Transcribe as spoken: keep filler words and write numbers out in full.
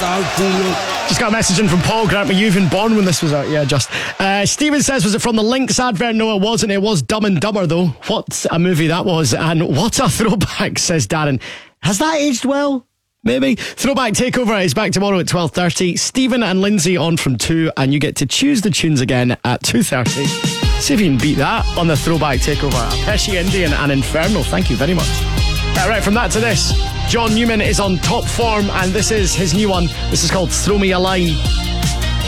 Just got a message in from Paul Grant. Were you even born when this was out? Yeah, just. Uh, Stephen says, was it from the Lynx advert? No, it wasn't. It was Dumb and Dumber, though. What a movie that was. And what a throwback, says Darren. Has that aged well? Maybe. Throwback Takeover is back tomorrow at twelve thirty. Stephen and Lindsay on from two, and you get to choose the tunes again at two thirty. See if you can beat that on the Throwback Takeover. Pesci Indian and Inferno. Thank you very much. Uh, right, from that to this, John Newman is on top form, and this is his new one. This is called Throw Me a Line.